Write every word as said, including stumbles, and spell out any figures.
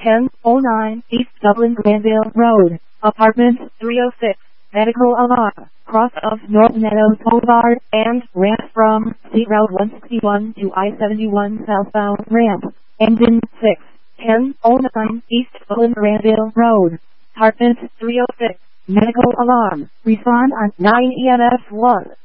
ten oh nine East Dublin Granville Road, Apartment three oh six, medical alarm, cross of North Meadows Boulevard, and ramp from C Route one sixty-one to I seventy-one southbound ramp, engine six, ten oh nine East Dublin Granville Road, Apartment three oh six, medical alarm, respond on nine E M S one.